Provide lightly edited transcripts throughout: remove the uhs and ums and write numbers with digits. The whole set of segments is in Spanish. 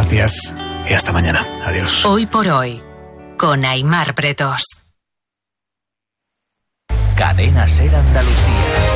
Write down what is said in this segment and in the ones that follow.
Gracias y hasta mañana. Adiós. Hoy por hoy, con Aimar Bretos. Cadena Ser Andalucía.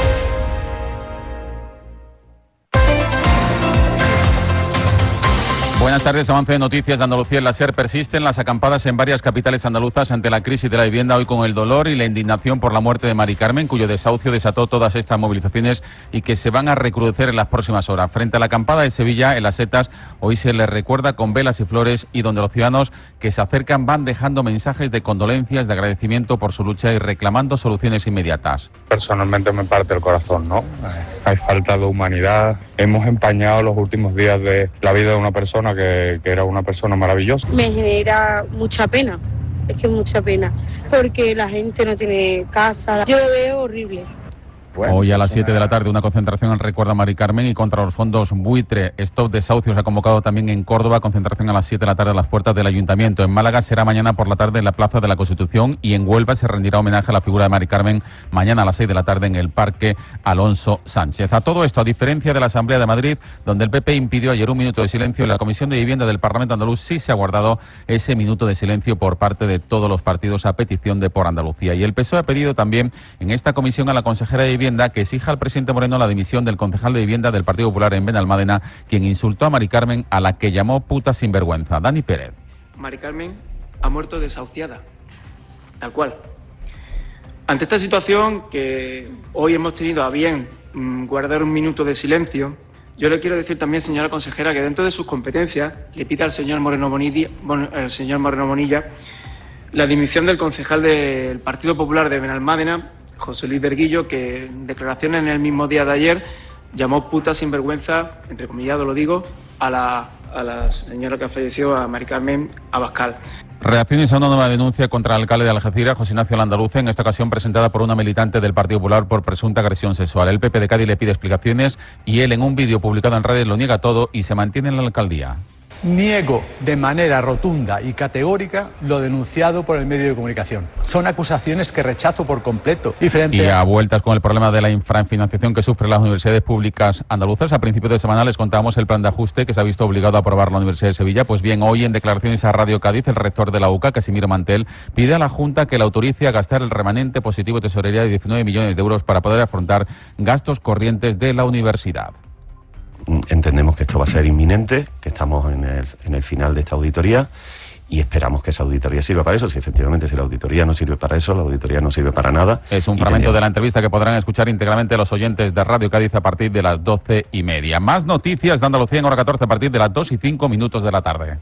Buenas tardes. Avance de noticias de Andalucía en la SER. Persisten las acampadas en varias capitales andaluzas ante la crisis de la vivienda, hoy con el dolor y la indignación por la muerte de Mari Carmen, cuyo desahucio desató todas estas movilizaciones y que se van a recrudecer en las próximas horas. Frente a la acampada de Sevilla, en Las Setas, hoy se les recuerda con velas y flores, y donde los ciudadanos que se acercan van dejando mensajes de condolencias, de agradecimiento por su lucha y reclamando soluciones inmediatas. Personalmente me parte el corazón, ¿no? Hay falta de humanidad. Hemos empañado los últimos días de la vida de una persona que era una persona maravillosa. Me genera mucha pena, es que mucha pena, porque la gente no tiene casa, yo lo veo horrible. Hoy a las 7 de la tarde una concentración en recuerdo a Mari Carmen y contra los fondos buitre. Stop Desahucios ha convocado también en Córdoba concentración a las 7 de la tarde a las puertas del Ayuntamiento. En Málaga será mañana por la tarde en la Plaza de la Constitución, y en Huelva se rendirá homenaje a la figura de Mari Carmen mañana a las 6 de la tarde en el Parque Alonso Sánchez. A todo esto, a diferencia de la Asamblea de Madrid, donde el PP impidió ayer un minuto de silencio, en la Comisión de Vivienda del Parlamento andaluz sí se ha guardado ese minuto de silencio por parte de todos los partidos a petición de Por Andalucía. Y el PSOE ha pedido también en esta comisión a la consejera de Vivienda que exija al presidente Moreno la dimisión del concejal de Vivienda del Partido Popular en Benalmádena, quien insultó a Mari Carmen, a la que llamó puta sinvergüenza. Dani Pérez. Mari Carmen ha muerto desahuciada, tal cual. Ante esta situación, que hoy hemos tenido a bien guardar un minuto de silencio, yo le quiero decir también, señora consejera, que dentro de sus competencias le pida al señor Moreno Bonilla la dimisión del concejal del Partido Popular de Benalmádena, José Luis Berguillo, que en declaraciones en el mismo día de ayer llamó puta sinvergüenza, entrecomillado lo digo, a la señora que falleció, a Mari Carmen Abascal. Reacciones a una nueva denuncia contra el alcalde de Algeciras, José Ignacio Landaluce, en esta ocasión presentada por una militante del Partido Popular por presunta agresión sexual. El PP de Cádiz le pide explicaciones y él, en un vídeo publicado en redes, lo niega todo y se mantiene en la alcaldía. Niego de manera rotunda y categórica lo denunciado por el medio de comunicación. Son acusaciones que rechazo por completo. Y a vueltas con el problema de la infrafinanciación que sufren las universidades públicas andaluzas, a principios de semana les contábamos el plan de ajuste que se ha visto obligado a aprobar la Universidad de Sevilla. Pues bien, hoy en declaraciones a Radio Cádiz, el rector de la UCA, Casimiro Mantel, pide a la Junta que le autorice a gastar el remanente positivo de tesorería de 19 millones de euros para poder afrontar gastos corrientes de la universidad. Entendemos que esto va a ser inminente, que estamos en el final de esta auditoría, y esperamos que esa auditoría sirva para eso. Si efectivamente la auditoría no sirve para eso, la auditoría no sirve para nada. Es un fragmento de la entrevista que podrán escuchar íntegramente los oyentes de Radio Cádiz a partir de las 12:30. Más noticias de Andalucía en hora 14 a partir de las 2:05 de la tarde.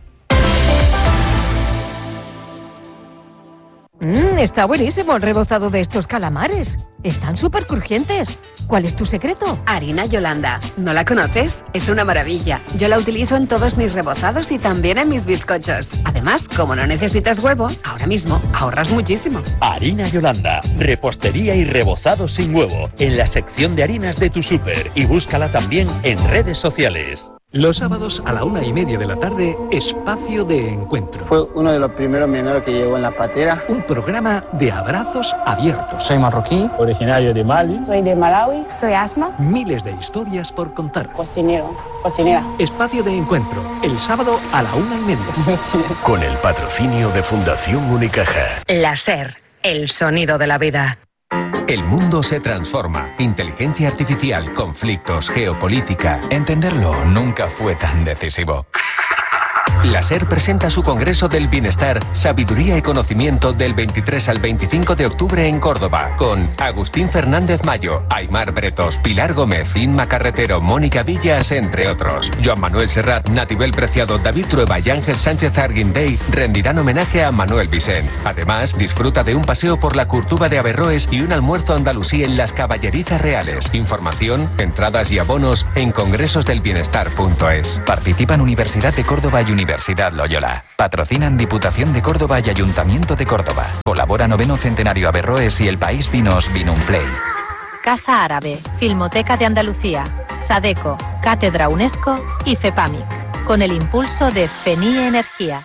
Está buenísimo el rebozado de estos calamares. Están súper crujientes. ¿Cuál es tu secreto? Harina Yolanda. ¿No la conoces? Es una maravilla. Yo la utilizo en todos mis rebozados y también en mis bizcochos. Además, como no necesitas huevo, ahora mismo ahorras muchísimo. Harina Yolanda. Repostería y rebozado sin huevo. En la sección de harinas de tu súper. Y búscala también en redes sociales. Los sábados a la 1:30 de la tarde, Espacio de Encuentro. Fue uno de los primeros mineros que llegó en la patera. Un programa de abrazos abiertos. Soy marroquí, originario de Mali. Soy de Malawi, soy Asma. Miles de historias por contar. Cocinera. Espacio de Encuentro, el sábado a la 1:30. Con el patrocinio de Fundación Unicaja. La SER, el sonido de la vida. El mundo se transforma. Inteligencia artificial, conflictos, geopolítica. Entenderlo nunca fue tan decisivo. La SER presenta su Congreso del Bienestar, Sabiduría y Conocimiento del 23 al 25 de octubre en Córdoba, con Agustín Fernández Mayo, Aimar Bretos, Pilar Gómez, Inma Carretero, Mónica Villas, entre otros. Joan Manuel Serrat, Natibel Preciado, David Trueba y Ángel Sánchez Arguindey rendirán homenaje a Manuel Vicent. Además, disfruta de un paseo por la Curtuba de Averroes y un almuerzo andalusí en las Caballerizas Reales. Información, entradas y abonos en congresosdelbienestar.es. Participan Universidad de Córdoba y Universidad Loyola. Patrocinan Diputación de Córdoba y Ayuntamiento de Córdoba. Colabora 9º Centenario Averroes y El País Vinos Vinumplay. Casa Árabe, Filmoteca de Andalucía, Sadeco, Cátedra UNESCO y FEPAMIC, con el impulso de FENI Energía.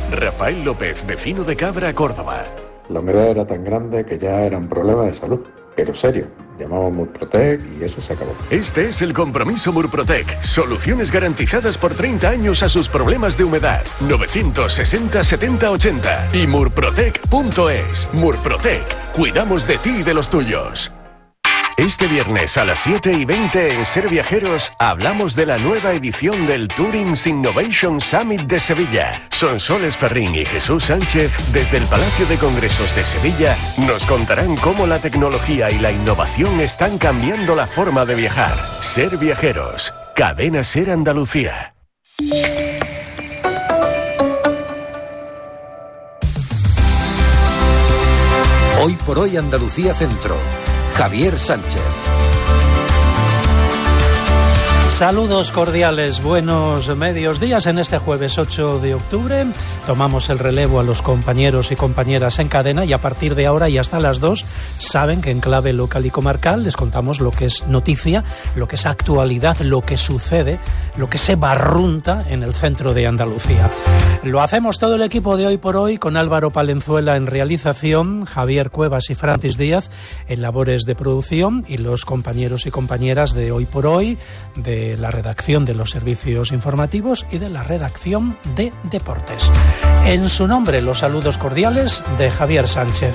Rafael López, vecino de Cabra, Córdoba. La humedad era tan grande que ya era un problema de salud. pero serio. Llamamos Murprotec y eso se acabó. Este es el compromiso Murprotec. Soluciones garantizadas por 30 años a sus problemas de humedad. 960 70 80 y murprotec.es. Murprotec. Cuidamos de ti y de los tuyos. Este viernes a las 7:20 en Ser Viajeros hablamos de la nueva edición del Tourings Innovation Summit de Sevilla. Sonsoles Ferrín y Jesús Sánchez, desde el Palacio de Congresos de Sevilla, nos contarán cómo la tecnología y la innovación están cambiando la forma de viajar. Ser Viajeros, Cadena Ser Andalucía. Hoy por hoy Andalucía Centro. Javier Sánchez. Saludos cordiales, buenos medios días en este jueves 8 de octubre. Tomamos el relevo a los compañeros y compañeras en cadena y a partir de ahora y hasta las 2 saben que en clave local y comarcal les contamos lo que es noticia, lo que es actualidad, lo que sucede, lo que se barrunta en el centro de Andalucía. Lo hacemos todo el equipo de Hoy por Hoy con Álvaro Palenzuela en realización, Javier Cuevas y Francis Díaz en labores de producción y los compañeros y compañeras de Hoy por Hoy, de la redacción de los servicios informativos y de la redacción de deportes. En su nombre, los saludos cordiales de Javier Sánchez.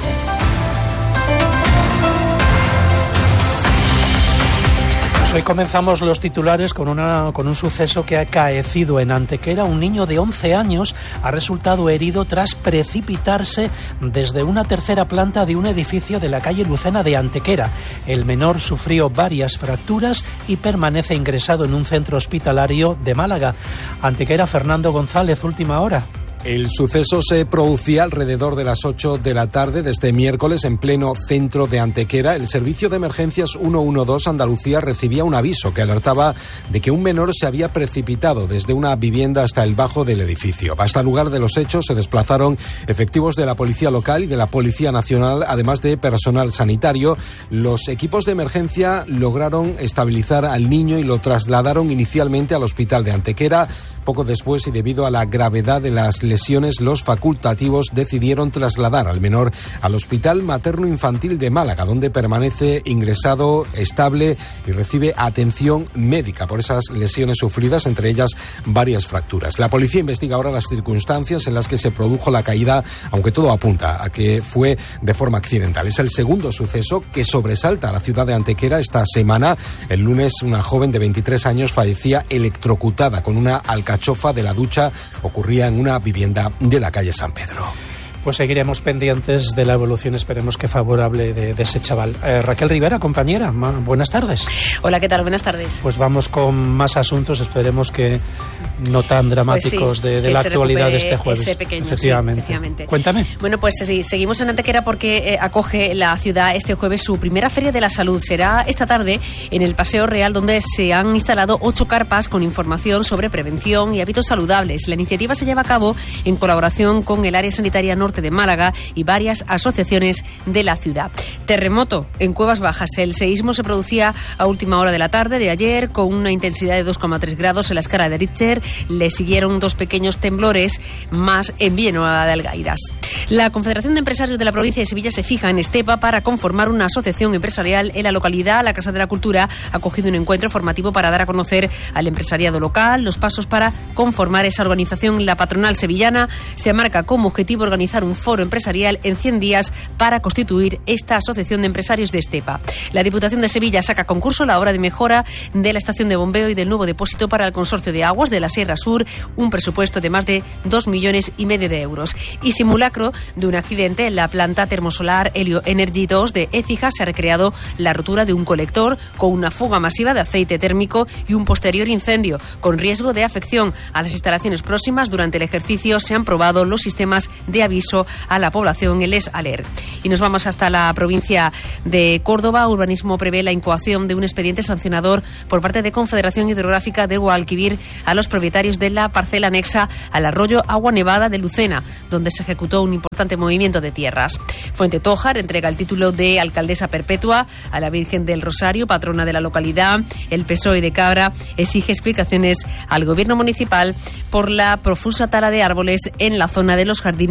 Hoy comenzamos los titulares con un suceso que ha acaecido en Antequera. Un niño de 11 años ha resultado herido tras precipitarse desde una tercera planta de un edificio de la calle Lucena de Antequera. El menor sufrió varias fracturas y permanece ingresado en un centro hospitalario de Málaga. Antequera, Fernando González, última hora. El suceso se producía alrededor de las 8 de la tarde de este miércoles en pleno centro de Antequera. El servicio de emergencias 112 Andalucía recibía un aviso que alertaba de que un menor se había precipitado desde una vivienda hasta el bajo del edificio. Hasta el lugar de los hechos se desplazaron efectivos de la Policía Local y de la Policía Nacional, además de personal sanitario. Los equipos de emergencia lograron estabilizar al niño y lo trasladaron inicialmente al hospital de Antequera. Poco después, y debido a la gravedad de las lesiones, los facultativos decidieron trasladar al menor al Hospital Materno Infantil de Málaga, donde permanece ingresado estable y recibe atención médica por esas lesiones sufridas, entre ellas varias fracturas. La policía investiga ahora las circunstancias en las que se produjo la caída, aunque todo apunta a que fue de forma accidental. Es el segundo suceso que sobresalta a la ciudad de Antequera esta semana. El lunes, una joven de 23 años fallecía electrocutada con una alcachofa de la ducha. Ocurría en una vivienda de la calle San Pedro. Pues seguiremos pendientes de la evolución, esperemos que favorable de ese chaval. Raquel Rivera, compañera, buenas tardes. Hola, ¿qué tal? Buenas tardes. Pues vamos con más asuntos, esperemos que no tan dramáticos pues sí, de la actualidad de este jueves. Ese pequeño, efectivamente. Sí, efectivamente. Cuéntame. Bueno, pues sí, seguimos en Antequera porque acoge la ciudad este jueves su primera Feria de la Salud. Será esta tarde en el Paseo Real, donde se han instalado 8 carpas con información sobre prevención y hábitos saludables. La iniciativa se lleva a cabo en colaboración con el Área Sanitaria Norte de Málaga y varias asociaciones de la ciudad. Terremoto en Cuevas Bajas. El seísmo se producía a última hora de la tarde de ayer con una intensidad de 2,3 grados en la escala de Richter. Le siguieron 2 pequeños temblores más en Villanueva de Algairas. La Confederación de Empresarios de la provincia de Sevilla se fija en Estepa para conformar una asociación empresarial en la localidad. La Casa de la Cultura ha acogido un encuentro formativo para dar a conocer al empresariado local los pasos para conformar esa organización. La patronal sevillana se marca como objetivo organizar un foro empresarial en 100 días para constituir esta asociación de empresarios de Estepa. La Diputación de Sevilla saca a concurso la obra de mejora de la estación de bombeo y del nuevo depósito para el Consorcio de Aguas de la Sierra Sur, un presupuesto de más de 2,5 millones de euros. Y simulacro de un accidente en la planta termosolar Helio Energy 2 de Écija. Se ha recreado la rotura de un colector con una fuga masiva de aceite térmico y un posterior incendio con riesgo de afección a las instalaciones próximas. Durante el ejercicio se han probado los sistemas de aviso a la población, el ES-ALER. Y nos vamos hasta la provincia de Córdoba. Urbanismo prevé la incoación de un expediente sancionador por parte de Confederación Hidrográfica de Guadalquivir a los propietarios de la parcela anexa al arroyo Agua Nevada de Lucena, donde se ejecutó un importante movimiento de tierras. Fuente Tójar entrega el título de alcaldesa perpetua a la Virgen del Rosario, patrona de la localidad. El PSOE de Cabra exige explicaciones al gobierno municipal por la profusa tala de árboles en la zona de los jardines de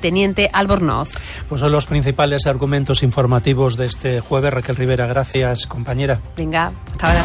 Teniente Albornoz. Pues son los principales argumentos informativos de este jueves. Raquel Rivera, gracias, compañera. Venga, hasta ahora.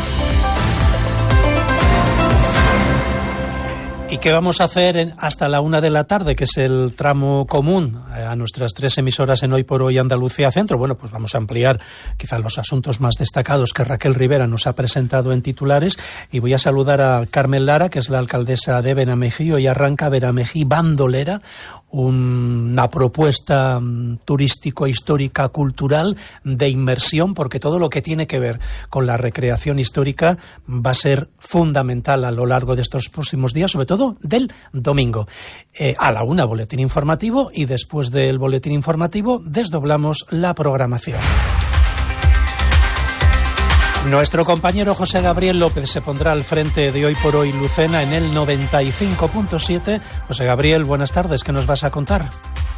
¿Y qué vamos a hacer hasta la 1 de la tarde, que es el tramo común a nuestras 3 emisoras en Hoy por Hoy Andalucía Centro? Bueno, pues vamos a ampliar quizá los asuntos más destacados que Raquel Rivera nos ha presentado en titulares, y voy a saludar a Carmen Lara, que es la alcaldesa de Benamejí. Hoy arranca Benamejí Bandolera, una propuesta turístico-histórica cultural de inmersión, porque todo lo que tiene que ver con la recreación histórica va a ser fundamental a lo largo de estos próximos días, sobre todo del domingo. A la 1 boletín informativo, y después del boletín informativo desdoblamos la programación. Nuestro compañero José Gabriel López se pondrá al frente de Hoy por Hoy Lucena en el 95.7. José Gabriel, buenas tardes, ¿qué nos vas a contar?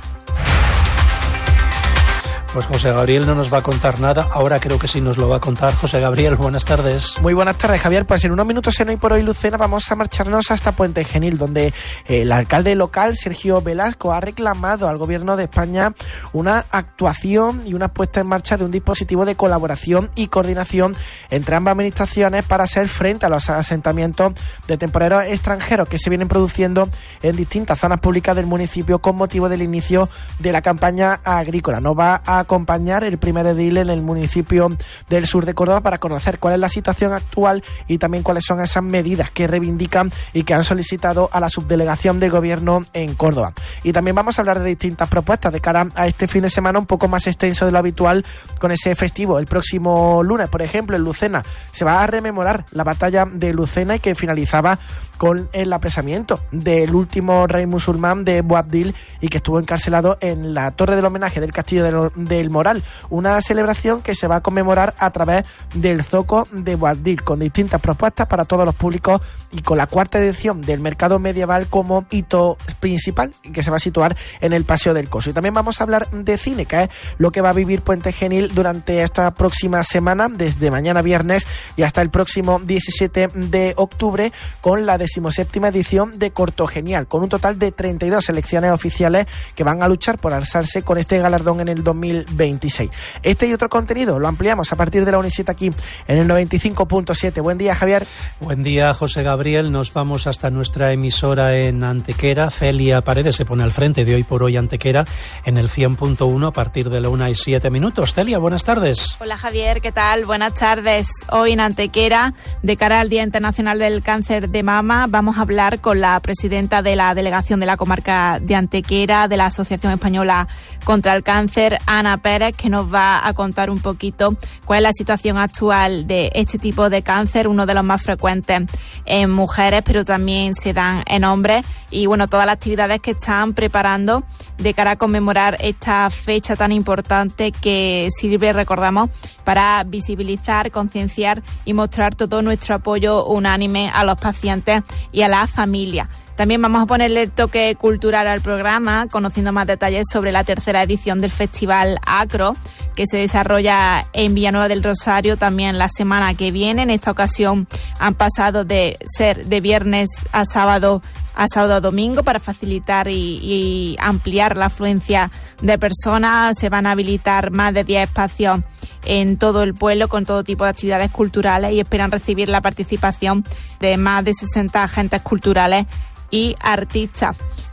Pues José Gabriel no nos va a contar nada, ahora creo que sí nos lo va a contar. José Gabriel, buenas tardes. Muy buenas tardes, Javier. Pues en unos minutos en Hoy por Hoy Lucena vamos a marcharnos hasta Puente Genil, donde el alcalde local, Sergio Velasco, ha reclamado al Gobierno de España una actuación y una puesta en marcha de un dispositivo de colaboración y coordinación entre ambas administraciones para hacer frente a los asentamientos de temporeros extranjeros que se vienen produciendo en distintas zonas públicas del municipio con motivo del inicio de la campaña agrícola. Nos va a acompañar el primer edil en el municipio del sur de Córdoba para conocer cuál es la situación actual y también cuáles son esas medidas que reivindican y que han solicitado a la subdelegación del Gobierno en Córdoba. Y también vamos a hablar de distintas propuestas de cara a este fin de semana un poco más extenso de lo habitual con ese festivo. El próximo lunes, por ejemplo, en Lucena se va a rememorar la batalla de Lucena, y que finalizaba con el apresamiento del último rey musulmán de Boabdil, y que estuvo encarcelado en la torre del homenaje del castillo del Moral, una celebración que se va a conmemorar a través del zoco de Boabdil, con distintas propuestas para todos los públicos, y con la 4ª edición del mercado medieval como hito principal, que se va a situar en el Paseo del Coso. Y también vamos a hablar de cine, que es lo que va a vivir Puente Genil durante esta próxima semana, desde mañana viernes y hasta el próximo 17 de octubre, con la 17ª edición de Corto Genial, con un total de 32 selecciones oficiales que van a luchar por alzarse con este galardón en el 2026. Este y otro contenido lo ampliamos a partir de la 1:07 aquí en el 95.7. Buen día, Javier. Buen día, José Gabriel. Nos vamos hasta nuestra emisora en Antequera. Celia Paredes se pone al frente de Hoy por Hoy Antequera en el 100.1 a partir de la 1:07. Celia, buenas tardes. Hola, Javier, ¿qué tal? Buenas tardes. Hoy en Antequera, de cara al Día Internacional del Cáncer de Mama, vamos a hablar con la presidenta de la delegación de la comarca de Antequera, de la Asociación Española contra el Cáncer, Ana Pérez, que nos va a contar un poquito cuál es la situación actual de este tipo de cáncer, uno de los más frecuentes en mujeres, pero también se dan en hombres, y bueno, todas las actividades que están preparando de cara a conmemorar esta fecha tan importante que sirve, recordamos, para visibilizar, concienciar y mostrar todo nuestro apoyo unánime a los pacientes y a la familia. También vamos a ponerle el toque cultural al programa, conociendo más detalles sobre la 3ª edición del Festival Acro, que se desarrolla en Villanueva del Rosario también la semana que viene. En esta ocasión han pasado de ser de viernes a sábado a domingo para facilitar y ampliar la afluencia de personas. Se van a habilitar más de 10 espacios en todo el pueblo con todo tipo de actividades culturales, y esperan recibir la participación de más de 60 agentes culturales y artistas.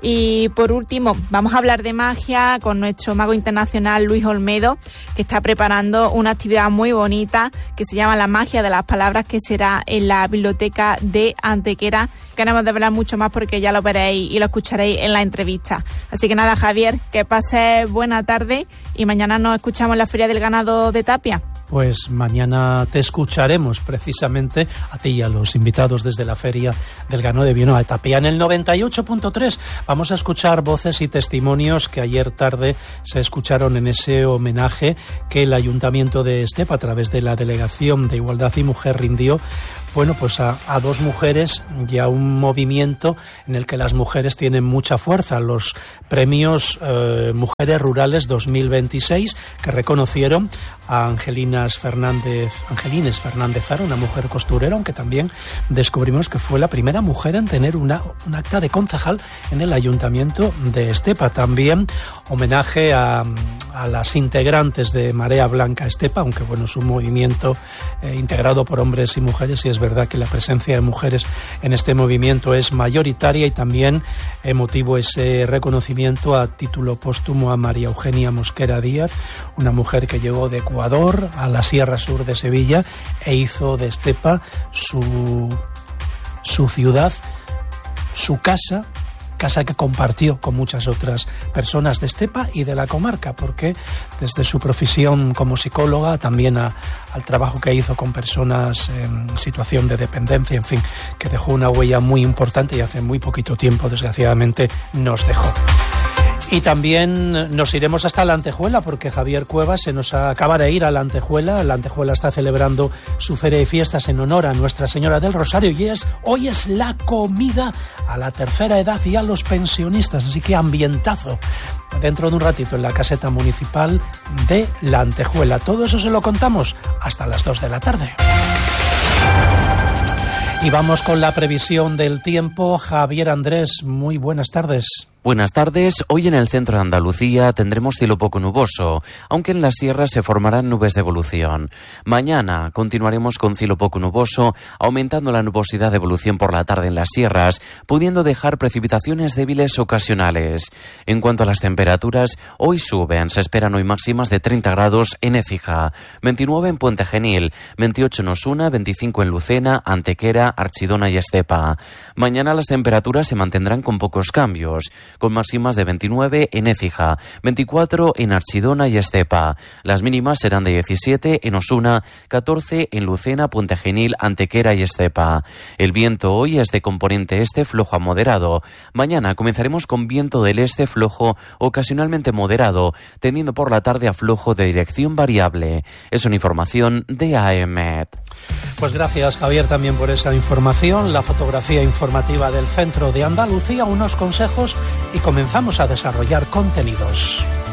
Y por último, vamos a hablar de magia con nuestro mago internacional Luis Olmedo, que está preparando una actividad muy bonita que se llama La Magia de las Palabras, que será en la biblioteca de Antequera. Queremos de hablar mucho más porque ya lo veréis y lo escucharéis en la entrevista. Así que nada, Javier, que pases buena tarde, y mañana nos escuchamos en la Feria del Ganado de Tapia. Pues mañana te escucharemos precisamente a ti y a los invitados desde la Feria del Ganado de Villanueva de Tapia. En el 98.3 vamos a escuchar voces y testimonios que ayer tarde se escucharon en ese homenaje que el Ayuntamiento de Estepa, a través de la Delegación de Igualdad y Mujer, rindió bueno, pues a dos mujeres y a un movimiento en el que las mujeres tienen mucha fuerza. Los premios Mujeres Rurales 2026, que reconocieron a Angelines Fernández Zara, una mujer costurera, aunque también descubrimos que fue la primera mujer en tener un acta de concejal en el Ayuntamiento de Estepa. También homenaje a las integrantes de Marea Blanca Estepa, aunque bueno, es un movimiento integrado por hombres y mujeres, y es verdad que la presencia de mujeres en este movimiento es mayoritaria, y también emotivo ese reconocimiento a título póstumo a María Eugenia Mosquera Díaz, una mujer que llegó de Ecuador a la Sierra Sur de Sevilla e hizo de Estepa su ciudad, su casa que compartió con muchas otras personas de Estepa y de la comarca, porque desde su profesión como psicóloga, también al trabajo que hizo con personas en situación de dependencia, en fin, que dejó una huella muy importante y hace muy poquito tiempo, desgraciadamente, nos dejó. Y también nos iremos hasta la Antejuela, porque Javier Cuevas se nos acaba de ir a la Antejuela. La Antejuela está celebrando su feria de fiestas en honor a Nuestra Señora del Rosario, y hoy es la comida a la tercera edad y a los pensionistas, así que ambientazo dentro de un ratito en la caseta municipal de la Antejuela. Todo eso se lo contamos hasta las 2 de la tarde. Y vamos con la previsión del tiempo. Javier Andrés, muy buenas tardes. Buenas tardes. Hoy en el centro de Andalucía tendremos cielo poco nuboso, aunque en las sierras se formarán nubes de evolución. Mañana continuaremos con cielo poco nuboso, aumentando la nubosidad de evolución por la tarde en las sierras, pudiendo dejar precipitaciones débiles ocasionales. En cuanto a las temperaturas, hoy suben. Se esperan hoy máximas de 30 grados en Écija, 29 en Puente Genil, 28 en Osuna, 25 en Lucena, Antequera, Archidona y Estepa. Mañana las temperaturas se mantendrán con pocos cambios, con máximas de 29 en Écija, 24 en Archidona y Estepa. Las mínimas serán de 17 en Osuna, 14 en Lucena, Puente Genil, Antequera y Estepa. El viento hoy es de componente este flojo a moderado. Mañana comenzaremos con viento del este flojo, ocasionalmente moderado, tendiendo por la tarde a flojo de dirección variable. Es una información de AEMET. Pues gracias, Javier, también por esa información, la fotografía informativa del centro de Andalucía, unos consejos y comenzamos a desarrollar contenidos.